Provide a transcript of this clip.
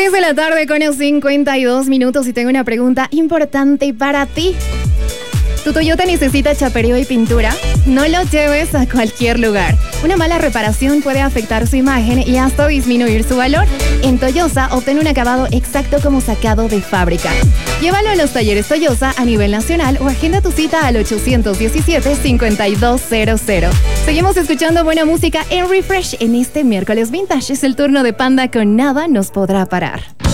6 de la tarde con 52 minutos y tengo una pregunta importante para ti. ¿Tu Toyota necesita chapereo y pintura? No lo lleves a cualquier lugar. Una mala reparación puede afectar su imagen y hasta disminuir su valor. En Toyosa, obtén un acabado exacto como sacado de fábrica. Llévalo a los talleres Toyosa a nivel nacional o agenda tu cita al 817-5200. Seguimos escuchando buena música en Refresh en este miércoles vintage. Es el turno de Panda con Nada nos podrá parar.